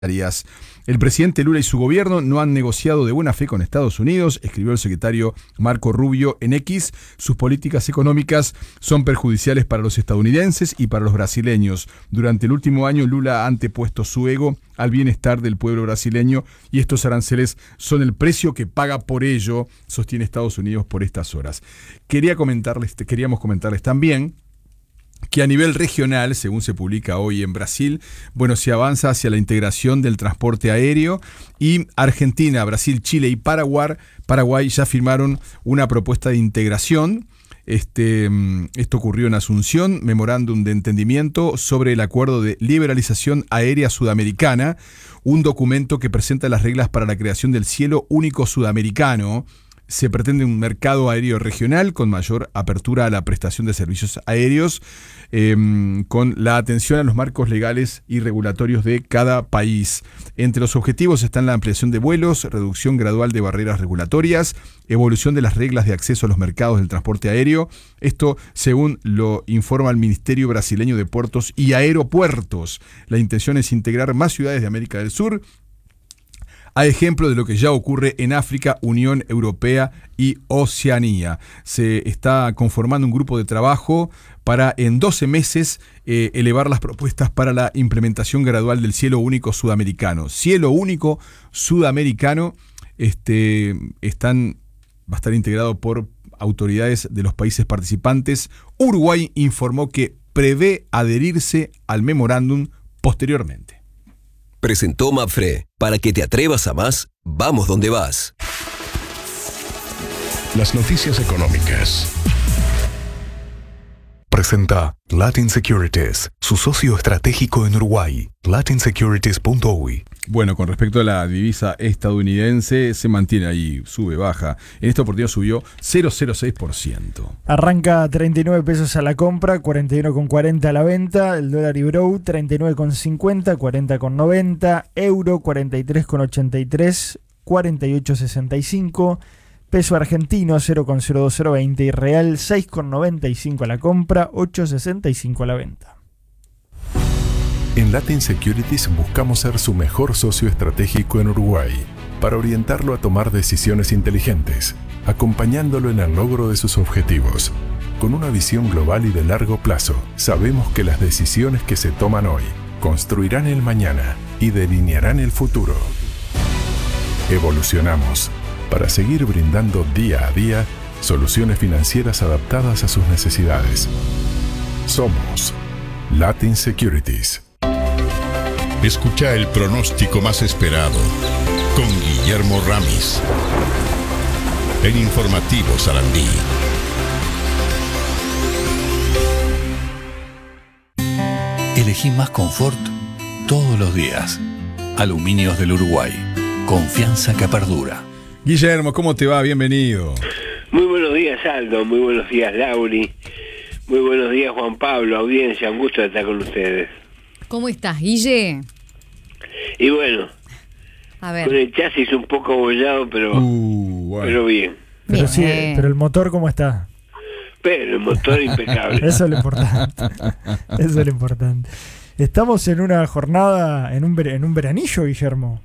El presidente Lula y su gobierno no han negociado de buena fe con Estados Unidos, escribió el secretario Marco Rubio en X. Sus políticas económicas son perjudiciales para los estadounidenses y para los brasileños. Durante el último año, Lula ha antepuesto su ego al bienestar del pueblo brasileño y estos aranceles son el precio que paga por ello, sostiene Estados Unidos por estas horas. Queríamos comentarles también que a nivel regional, según se publica hoy en Brasil, se avanza hacia la integración del transporte aéreo y Argentina, Brasil, Chile y Paraguay ya firmaron una propuesta de integración. Esto ocurrió en Asunción, memorándum de entendimiento sobre el acuerdo de liberalización aérea sudamericana, un documento que presenta las reglas para la creación del cielo único sudamericano. Se pretende un mercado aéreo regional con mayor apertura a la prestación de servicios aéreos, con la atención a los marcos legales y regulatorios de cada país. Entre los objetivos están la ampliación de vuelos, reducción gradual de barreras regulatorias, evolución de las reglas de acceso a los mercados del transporte aéreo. Esto según lo informa el Ministerio Brasileño de Puertos y Aeropuertos. La intención es integrar más ciudades de América del Sur, a ejemplo de lo que ya ocurre en África, Unión Europea y Oceanía. Se está conformando un grupo de trabajo para en 12 meses elevar las propuestas para la implementación gradual del cielo único sudamericano. Cielo único sudamericano va a estar integrado por autoridades de los países participantes. Uruguay informó que prevé adherirse al memorándum posteriormente. Presentó Mapfre. Para que te atrevas a más, vamos donde vas. Las noticias económicas. Presenta Latin Securities, su socio estratégico en Uruguay. latinsecurities.uy. Bueno, con respecto a la divisa estadounidense, se mantiene ahí, sube, baja. En esta oportunidad subió 0,06%. Arranca 39 pesos a la compra, 41,40 a la venta. El dólar Ibrow 39,50, 40,90. Euro 43,83, 48,65. Peso argentino 0,02020 y real 6,95 a la compra, 8,65 a la venta. En Latin Securities buscamos ser su mejor socio estratégico en Uruguay para orientarlo a tomar decisiones inteligentes, acompañándolo en el logro de sus objetivos. Con una visión global y de largo plazo, sabemos que las decisiones que se toman hoy construirán el mañana y delinearán el futuro. Evolucionamos para seguir brindando día a día soluciones financieras adaptadas a sus necesidades. Somos Latin Securities. Escucha el pronóstico más esperado con Guillermo Ramis en Informativo Sarandí. Elegí más confort todos los días. Aluminios del Uruguay. Confianza que perdura. Guillermo, ¿cómo te va? Bienvenido. Muy buenos días, Aldo. Muy buenos días, Lauri. Muy buenos días, Juan Pablo. Audiencia, un gusto estar con ustedes. ¿Cómo estás, Guille? Y bueno, a ver. Con el chasis un poco abollado, pero bien. Pero sí, pero el motor, ¿cómo está? Pero el motor impecable. Eso es lo importante. Eso es lo importante. Estamos en una jornada, en un veranillo, Guillermo.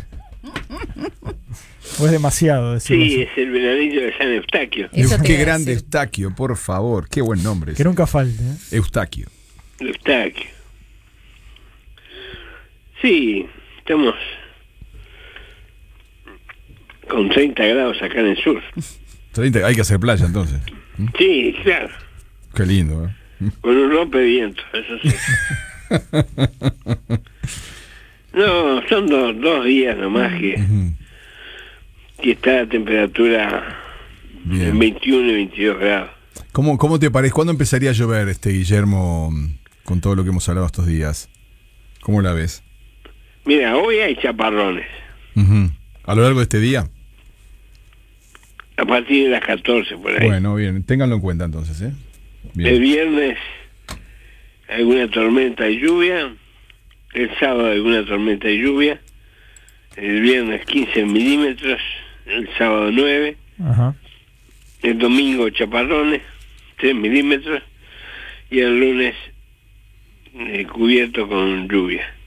¿O es demasiado decirlo Sí, así? es el veranillo de San Eustaquio. Qué grande Eustaquio, por favor. Qué buen nombre. Que nunca falte. Eustaquio. Eustaquio. Sí, estamos con 30 grados acá en el sur. 30, hay que hacer playa entonces. Sí, claro. Qué lindo, ¿eh? Con un rompeviento, eso sí. No, son dos días nomás que está la temperatura en 21 y 22 grados. ¿Cómo te parece? ¿Cuándo empezaría a llover, Guillermo, con todo lo que hemos hablado estos días? ¿Cómo la ves? Mira, hoy hay chaparrones. ¿A lo largo de este día? A partir de las 14 por ahí. Bueno, bien, ténganlo en cuenta entonces, ¿eh? Bien. El viernes alguna tormenta y lluvia. El sábado alguna tormenta y lluvia. El viernes 15 milímetros. El sábado 9. Ajá. El domingo chaparrones, 3 milímetros. Y el lunes cubierto con lluvia.